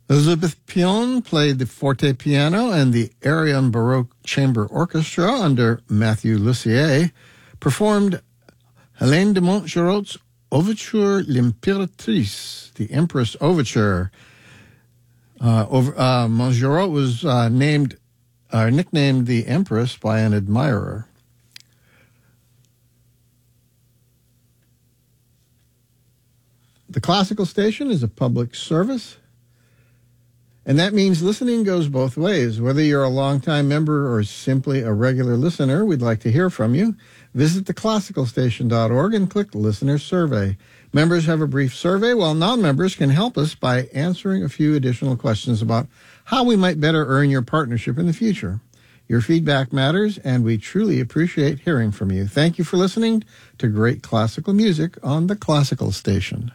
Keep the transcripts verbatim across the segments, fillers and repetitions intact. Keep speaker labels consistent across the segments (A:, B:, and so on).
A: Elizabeth Pion played the forte piano, and the Arion Baroque Chamber Orchestra under Mathieu Lussier performed Hélène de Montgerot's Overture L'Impératrice, the Empress Overture. Uh, over, uh, Montgerot was uh, named, uh, nicknamed the Empress by an admirer. The Classical Station is a public service, and that means listening goes both ways. Whether you're a longtime member or simply a regular listener, we'd like to hear from you. Visit the classical station dot org and click Listener Survey. Members have a brief survey, while non-members can help us by answering a few additional questions about how we might better earn your partnership in the future. Your feedback matters, and we truly appreciate hearing from you. Thank you for listening to great classical music on the Classical Station.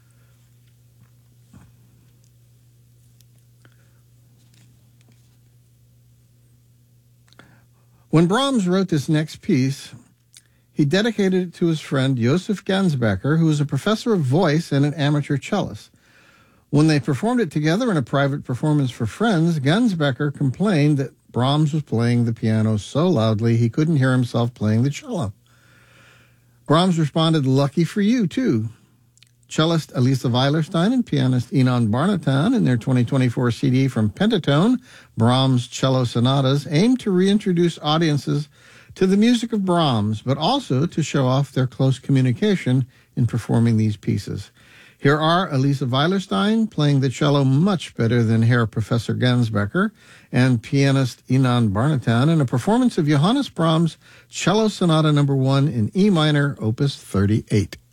A: When Brahms wrote this next piece, he dedicated it to his friend Joseph Gansbecker, who was a professor of voice and an amateur cellist. When they performed it together in a private performance for friends, Gansbecker complained that Brahms was playing the piano so loudly he couldn't hear himself playing the cello. Brahms responded, "Lucky for you, too." Cellist Elisa Weilerstein and pianist Inan Barnatan, in their twenty twenty-four C D from Pentatone, Brahms Cello Sonatas, aim to reintroduce audiences to the music of Brahms, but also to show off their close communication in performing these pieces. Here are Elisa Weilerstein playing the cello much better than Herr Professor Gansbecker, and pianist Inan Barnatan in a performance of Johannes Brahms' Cello Sonata Number One in E minor, Opus thirty-eight.